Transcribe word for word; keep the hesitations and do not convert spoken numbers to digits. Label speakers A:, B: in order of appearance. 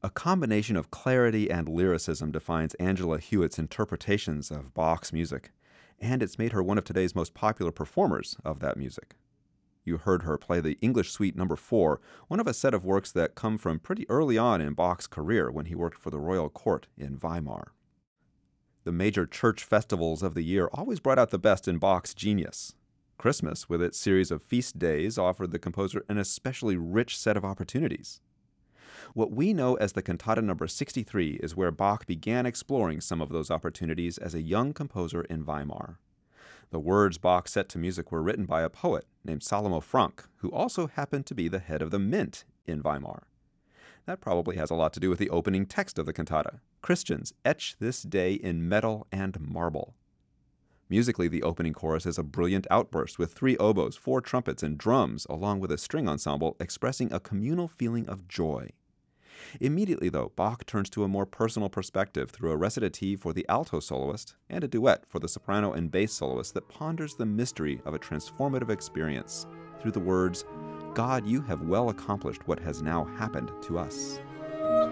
A: A combination of clarity and lyricism defines Angela Hewitt's interpretations of Bach's music, and it's made her one of today's most popular performers of that music. You heard her play the English Suite Number four, one of a set of works that come from pretty early on in Bach's career when he worked for the royal court in Weimar. The major church festivals of the year always brought out the best in Bach's genius. Christmas, with its series of feast days, offered the composer an especially rich set of opportunities. What we know as the Cantata Number sixty-three is where Bach began exploring some of those opportunities as a young composer in Weimar. The words Bach set to music were written by a poet named Salomo Frank, who also happened to be the head of the Mint in Weimar. That probably has a lot to do with the opening text of the cantata. Christians, etch this day in metal and marble. Musically, the opening chorus is a brilliant outburst with three oboes, four trumpets, and drums, along with a string ensemble expressing a communal feeling of joy. Immediately, though, Bach turns to a more personal perspective through a recitative for the alto soloist and a duet for the soprano and bass soloist that ponders the mystery of a transformative experience through the words, "God, you have well accomplished what has now happened to us."